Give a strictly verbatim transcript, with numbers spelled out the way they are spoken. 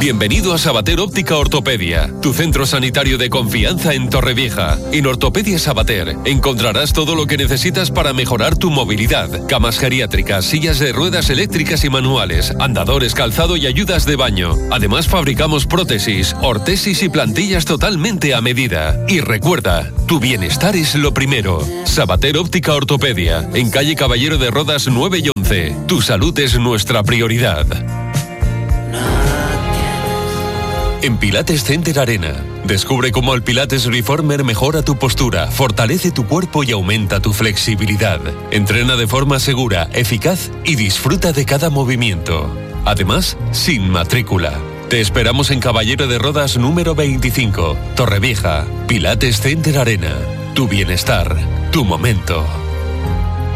Bienvenido a Sabater Óptica Ortopedia, tu centro sanitario de confianza en Torrevieja. En Ortopedia Sabater encontrarás todo lo que necesitas para mejorar tu movilidad. Camas geriátricas, sillas de ruedas eléctricas y manuales, andadores, calzado y ayudas de baño. Además fabricamos prótesis, ortesis y plantillas totalmente a medida. Y recuerda, tu bienestar es lo primero. Sabater Óptica Ortopedia, en calle Caballero de Rodas nueve y once. Tu salud es nuestra prioridad. En Pilates Center Arena, descubre cómo el Pilates Reformer mejora tu postura, fortalece tu cuerpo y aumenta tu flexibilidad. Entrena de forma segura, eficaz y disfruta de cada movimiento. Además, sin matrícula. Te esperamos en Caballero de Rodas número veinticinco, Torrevieja. Pilates Center Arena. Tu bienestar, tu momento.